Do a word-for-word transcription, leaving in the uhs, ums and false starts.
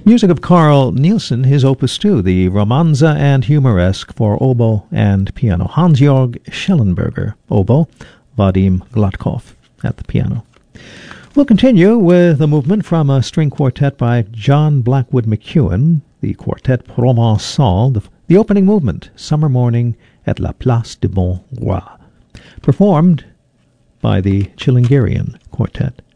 Music of Carl Nielsen, his Opus two, the Romanza and Humoresque for oboe and piano. Hans-Georg Schellenberger, oboe, Vadim Gladkov at the piano. We'll continue with a movement from a string quartet by John Blackwood McEwen, the Quartet Provençal, the, the opening movement, Summer Morning at La Place du Bon Roi, performed by the Chilingarian Quartet.